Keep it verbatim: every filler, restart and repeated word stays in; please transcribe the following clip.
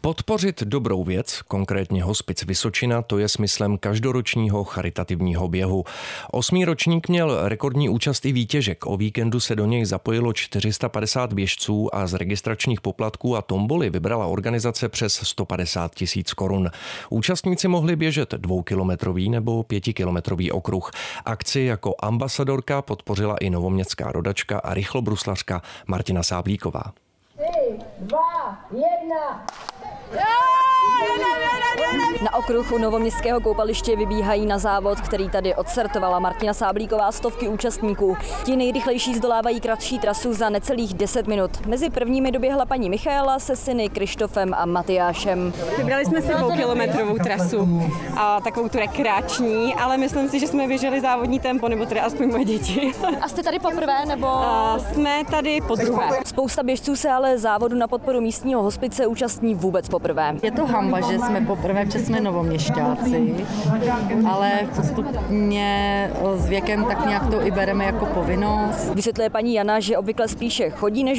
Podpořit dobrou věc, konkrétně Hospic Vysočina, to je smyslem každoročního charitativního běhu. Osmý ročník měl rekordní účast i výtěžek. O víkendu se do něj zapojilo čtyři sta padesát běžců a z registračních poplatků a tomboly vybrala organizace přes sto padesát tisíc korun. Účastníci mohli běžet dvoukilometrový nebo pětikilometrový okruh. Akci jako ambasadorka podpořila i novoměstská rodačka a rychlobruslařka Martina Sáblíková. Tři, dva, jedna. Na okruhu novoměstského koupaliště vybíhají na závod, který tady odstartovala Martina Sáblíková, stovky účastníků. Ti nejrychlejší zdolávají kratší trasu za necelých deset minut. Mezi prvními doběhla paní Michaela se syny Krištofem a Matyášem. Vybrali jsme si dvoukilometrovou trasu a takovou tu rekreační, ale myslím si, že jsme běželi závodní tempo, nebo tedy aspoň moje děti. A jste tady poprvé, nebo? A jsme tady podruhé. Spousta běžců se ale závodu na podporu místního hospice účastní vůbec poprvé. Je to hanba, že jsme poprvé, protože jsme novoměšťáci, ale postupně s věkem tak nějak to i bereme jako povinnost. Vysvětluje paní Jana, že obvykle spíše chodí, než